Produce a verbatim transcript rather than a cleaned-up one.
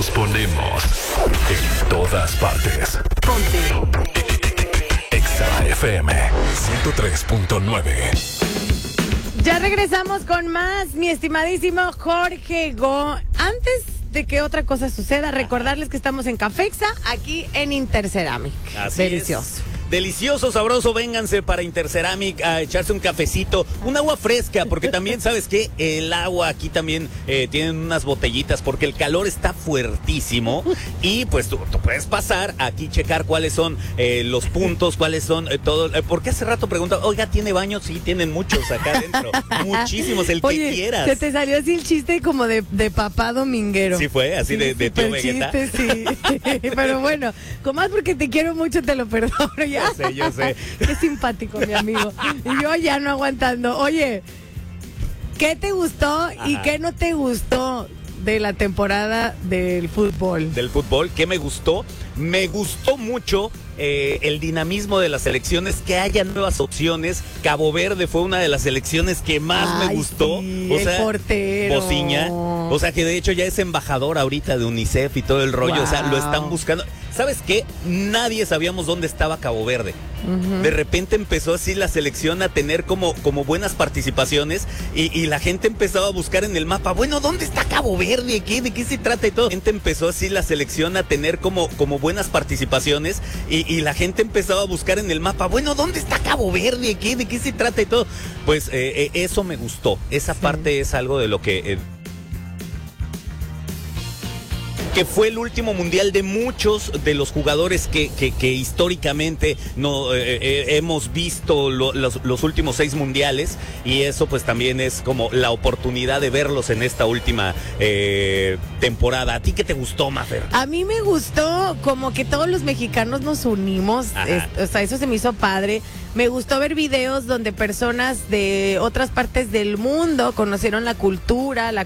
Nos ponemos en todas partes. Ponte. Exa F M ciento tres punto nueve. Ya regresamos con más, mi estimadísimo Jorge Go. Antes de que otra cosa suceda, recordarles que estamos en Cafexa, aquí en Interceramic. Así Delicioso. es. Delicioso, sabroso, vénganse para Interceramic a echarse un cafecito, un agua fresca, porque también, ¿sabes qué? El agua aquí también eh, tienen unas botellitas, porque el calor está fuertísimo y pues tú, tú puedes pasar aquí, checar cuáles son eh, los puntos, cuáles son eh, todo, eh, porque hace rato preguntaba, oiga, ¿tiene baño? Sí, tienen muchos acá adentro, muchísimos, el Oye, que quieras. se te salió así el chiste como de, de papá dominguero. Sí fue, así Sí, de, de tío súper Vegeta. chiste, sí. Pero bueno, con más porque te quiero mucho, te lo perdono ya. Yo sé, yo sé. Qué simpático, mi amigo. Y yo ya no aguantando. Oye, ¿qué te gustó Ajá. y qué no te gustó de la temporada del fútbol? Del fútbol, ¿qué me gustó? Me gustó mucho eh, el dinamismo de las selecciones, que haya nuevas opciones. Cabo Verde fue una de las selecciones que más Ay, me gustó. Sí, o el sea, portero. Bociña. O sea, que de hecho ya es embajador ahorita de UNICEF y todo el rollo. Wow. O sea, lo están buscando. ¿Sabes qué? Nadie sabíamos dónde estaba Cabo Verde. Uh-huh. De repente empezó así la selección a tener como, como buenas participaciones y, y la gente empezaba a buscar en el mapa, bueno, ¿dónde está Cabo Verde? ¿Qué, ¿De qué se trata? Y todo. La gente empezó así la selección a tener como, como buenas participaciones y, y la gente empezaba a buscar en el mapa, bueno, ¿dónde está Cabo Verde? ¿Qué, ¿De qué se trata? Y todo. Pues eh, eh, eso me gustó. Esa sí. parte es algo de lo que... Eh, que fue el último mundial de muchos de los jugadores que, que, que históricamente no eh, eh, hemos visto lo, los, los últimos seis mundiales, y eso pues también es como la oportunidad de verlos en esta última eh, temporada. ¿A ti qué te gustó, Mafer? A mí me gustó como que todos los mexicanos nos unimos, es, o sea, eso se me hizo padre. Me gustó ver videos donde personas de otras partes del mundo conocieron la cultura, la